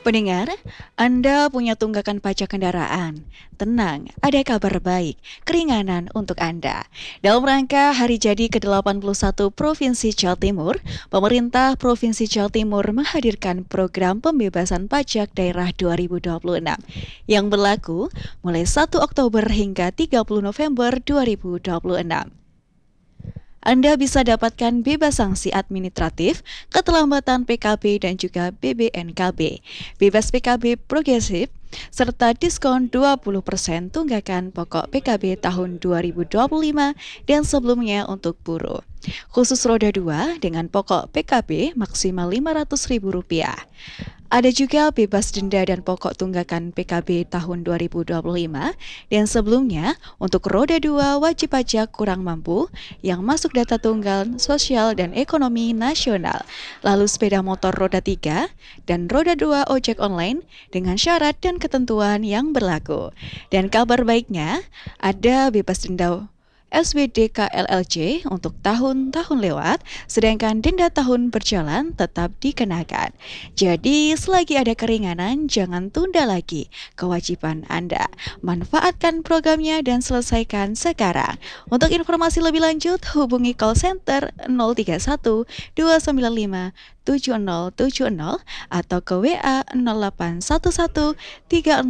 Pendengar, Anda punya tunggakan pajak kendaraan. Tenang, ada kabar baik, keringanan untuk Anda. Dalam rangka Hari Jadi ke-81 Provinsi Jawa Timur, pemerintah Provinsi Jawa Timur menghadirkan program pembebasan pajak daerah 2026 yang berlaku mulai 1 Oktober hingga 30 November 2026. Anda bisa dapatkan bebas sanksi administratif, keterlambatan PKB dan juga BBNKB, bebas PKB progresif, serta diskon 20% tunggakan pokok PKB tahun 2025 dan sebelumnya untuk buruh. Khusus roda 2 dengan pokok PKB maksimal Rp500.000. Ada juga bebas denda dan pokok tunggakan PKB tahun 2025 dan sebelumnya untuk roda 2 wajib pajak kurang mampu yang masuk data tunggal sosial dan ekonomi nasional, lalu sepeda motor roda 3 dan roda 2 ojek online dengan syarat dan ketentuan yang berlaku. Dan kabar baiknya, ada bebas denda SWDK LLC untuk tahun-tahun lewat, sedangkan denda tahun berjalan tetap dikenakan. Jadi, selagi ada keringanan, jangan tunda lagi kewajiban Anda. Manfaatkan programnya dan selesaikan sekarang. Untuk informasi lebih lanjut, hubungi call center 031 295 7070 atau ke WA 0811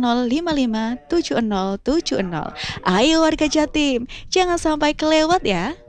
3055 7070. Ayo warga Jatim, jangan sampai kelewat ya.